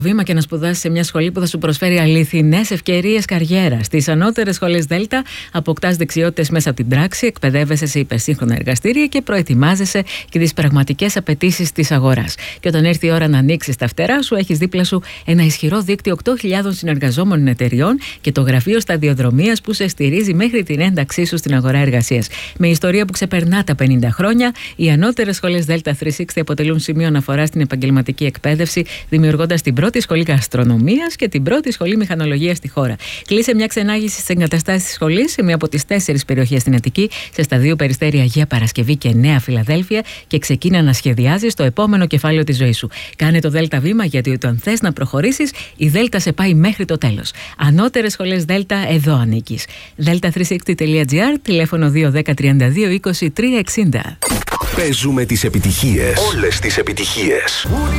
Βήμα και να σπουδάσεις σε μια σχολή που θα σου προσφέρει αληθινές ευκαιρίες καριέρας. Στις ανώτερες σχολές Δέλτα αποκτάς δεξιότητες μέσα από την πράξη, εκπαιδεύεσαι σε υπερσύγχρονα εργαστήρια και προετοιμάζεσαι και τις πραγματικές απαιτήσεις της αγοράς. Και όταν έρθει η ώρα να ανοίξεις τα φτερά σου, έχεις δίπλα σου ένα ισχυρό δίκτυο 8.000 συνεργαζόμενων εταιριών και το γραφείο σταδιοδρομίας που σε στηρίζει μέχρι την ένταξή σου στην αγορά εργασίας. Με ιστορία που ξεπερνά τα 50 χρόνια, οι ανώτερες σχολές Δέλτα 360 αποτελούν σημείο αναφορά στην επαγγελματική εκπαίδευση, δημιουργώντας την πρώτη σχολή γαστρονομίας και την πρώτη σχολή μηχανολογίας στη χώρα. Κλείσε μια ξενάγηση στις εγκαταστάσεις της σχολής σε μία από τις 4 περιοχές στην Αττική, σε στα 2 περιστέρια Αγία Παρασκευή και Νέα Φιλαδέλφια, και ξεκίνα να σχεδιάζεις το επόμενο κεφάλαιο της ζωής σου. Κάνε το Δέλτα βήμα, γιατί όταν θες να προχωρήσεις, η Δέλτα σε πάει μέχρι το τέλος. Ανώτερες σχολές Δέλτα, εδώ ανήκεις. delta360.gr, τηλέφωνο 210 32 20 360. Παίζουμε τις επιτυχίες. Όλες τις επιτυχίες.